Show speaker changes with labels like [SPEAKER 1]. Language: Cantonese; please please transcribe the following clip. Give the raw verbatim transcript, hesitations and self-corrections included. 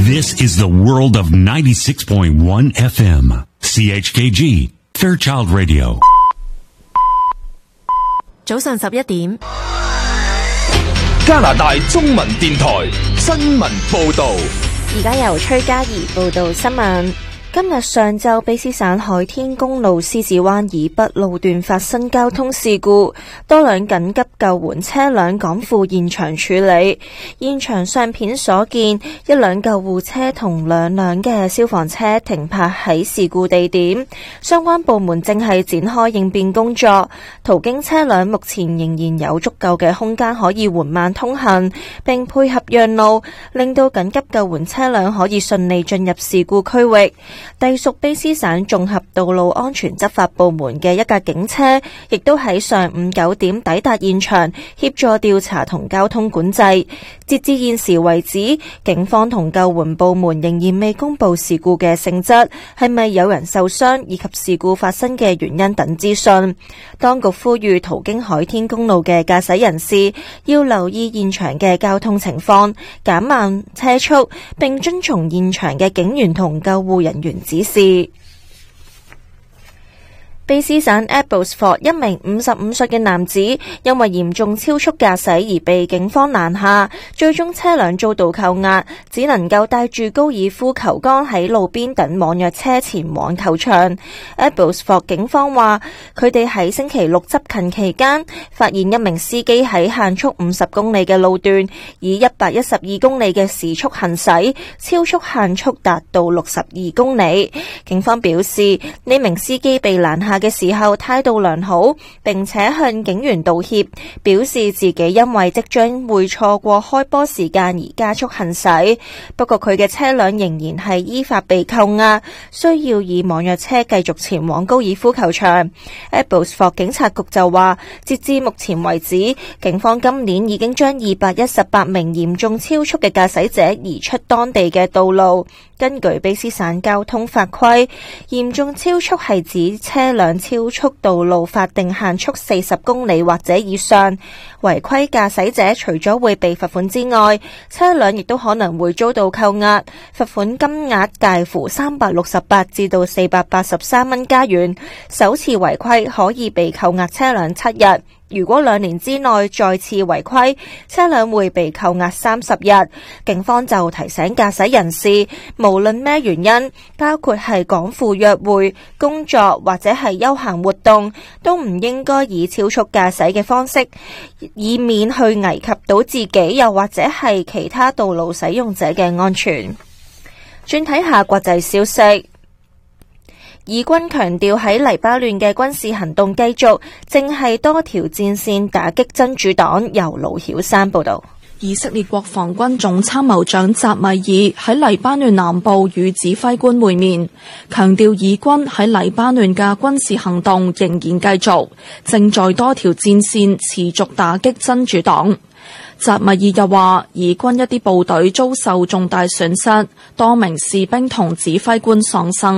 [SPEAKER 1] This is the world of ninety-six point one F M, C H K G, Fairchild Radio.
[SPEAKER 2] 早上十一點，
[SPEAKER 3] 加拿大中文電台新聞報道。
[SPEAKER 4] 而家由崔嘉怡報道新聞。今日上晝，卑詩省海天公路獅子灣以北路段發生交通事故，多輛緊急救援車輛趕赴現場處理。現場相片所見，一輛救護車同兩輛嘅消防車停泊喺事故地點，相關部門正係展開應變工作。途經車輛目前仍然有足夠嘅空間可以緩慢通行，並配合讓路，令到緊急救援車輛可以順利進入事故區域。隸屬卑詩省綜合道路安全執法部門嘅一架警車，亦都喺上午九點抵達現場，協助調查同交通管制。截至現時為止，警方同救援部門仍然未公布事故嘅性質，係咪有人受傷，以及事故發生嘅原因等資訊。當局呼籲途經海天公路嘅駕駛人士要留意現場嘅交通情況，減慢車速，並遵從現場嘅警員同救護人員指示。卑詩省 Abbotsford 一名五十五歲嘅男子因為嚴重超速駕駛而被警方攔下，最終車輛遭到扣押，只能夠帶住高爾夫球桿喺路邊等網約車前往球場。Abbotsford 警方話，佢哋喺星期六執勤期間，發現一名司機喺限速五十公里嘅路段以一百一十二公里嘅時速行駛，超速限速達到六十二公里。警方表示，呢名司機被攔下嘅時候態度良好，並且向警員道歉，表示自己因為即將會錯過開波時間而加速行駛。不過佢嘅車輛仍然係依法被扣押，需要以網約車繼續前往高爾夫球場。Abbotsford 警察局就話，截至目前為止，警方今年已經將二百一十八名嚴重超速嘅駕駛者移出當地嘅道路。根據卑詩省交通法規，嚴重超速係指車輛超速道路法定限速四十公里或者以上。違規駕駛者除咗會被罰款之外，車輛亦都可能會遭到扣押，罰款金額介乎三百六十八至到四百八十三蚊加元。首次違規可以被扣押車輛七日。如果兩年之內再次違規，車輛會被扣押三十日。警方就提醒駕駛人士，無論咩原因，包括係趕赴約會、工作或者係休閒活動，都唔應該以超速駕駛嘅方式，以免去危及到自己又或者係其他道路使用者嘅安全。轉睇下國際消息。以軍強調喺黎巴嫩嘅軍事行動繼續，正係多條戰線打擊真主黨。由盧曉山報道。
[SPEAKER 5] 以色列國防軍總參謀長扎米爾喺黎巴嫩南部與指揮官會面，強調以軍喺黎巴嫩嘅軍事行動仍然繼續，正在多條戰線持續打擊真主黨。扎米爾又話，以軍一啲部隊遭受重大損失，多名士兵同指揮官喪生。